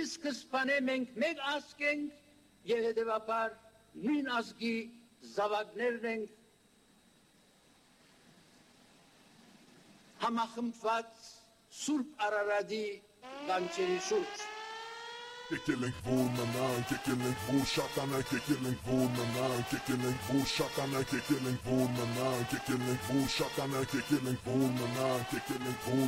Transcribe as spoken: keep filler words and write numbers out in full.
իսկ կսպանեմ ենք մեկ ազգ ենք եւ հետեւաբար նույն ազգի զավակներն ենք համախմբված Սուրբ Արարատի կանչերի շուրջ Եկել ենք որնանանք, եկել ենք որ շատանանք, եկել ենք որնանանք, եկել ենք որ շատանանք, եկել ենք որնանանք, եկել ենք որ շատանանք, եկել ենք որնանանք, եկել ենք որ